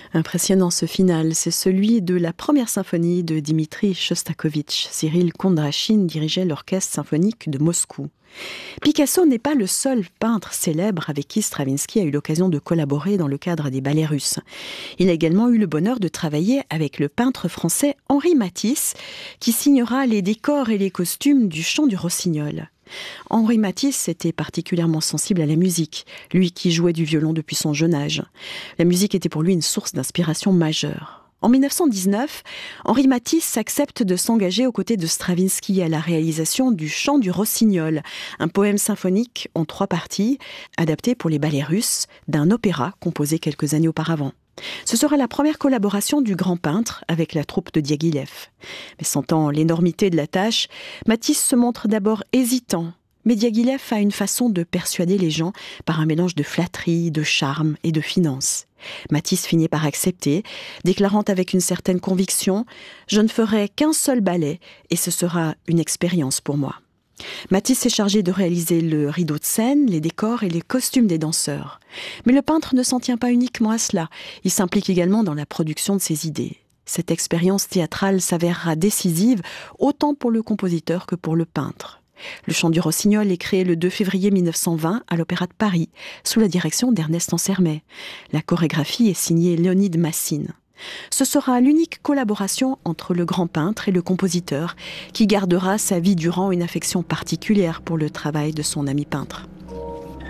Impressionnant ce final, c'est celui de la première symphonie de Dmitri Shostakovich. Cyril Kondrachine dirigeait l'orchestre symphonique de Moscou. Picasso n'est pas le seul peintre célèbre avec qui Stravinsky a eu l'occasion de collaborer dans le cadre des ballets russes. Il a également eu le bonheur de travailler avec le peintre français Henri Matisse, qui signera les décors et les costumes du Chant du Rossignol. Henri Matisse était particulièrement sensible à la musique, lui qui jouait du violon depuis son jeune âge. La musique était pour lui une source d'inspiration majeure. En 1919, Henri Matisse accepte de s'engager aux côtés de Stravinsky à la réalisation du Chant du Rossignol, un poème symphonique en 3 parties, adapté pour les ballets russes d'un opéra composé quelques années auparavant. Ce sera la première collaboration du grand peintre avec la troupe de Diaghilev. Mais sentant l'énormité de la tâche, Matisse se montre d'abord hésitant. Mais Diaghilev a une façon de persuader les gens par un mélange de flatterie, de charme et de finesse. Matisse finit par accepter, déclarant avec une certaine conviction « Je ne ferai qu'un seul ballet et ce sera une expérience pour moi ». Matisse s'est chargé de réaliser le rideau de scène, les décors et les costumes des danseurs. Mais le peintre ne s'en tient pas uniquement à cela, il s'implique également dans la production de ses idées. Cette expérience théâtrale s'avérera décisive autant pour le compositeur que pour le peintre. Le Chant du Rossignol est créé le 2 février 1920 à l'Opéra de Paris, sous la direction d'Ernest Ansermet. La chorégraphie est signée Léonide Massine. Ce sera l'unique collaboration entre le grand peintre et le compositeur, qui gardera sa vie durant une affection particulière pour le travail de son ami peintre.